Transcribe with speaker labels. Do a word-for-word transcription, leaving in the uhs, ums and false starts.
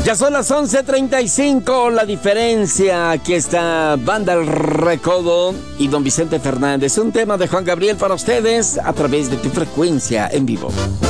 Speaker 1: Ya son las once treinta y cinco, la diferencia. Aquí está Banda El Recodo y Don Vicente Fernández. Un tema de Juan Gabriel para ustedes a través de Tu Frecuencia en Vivo.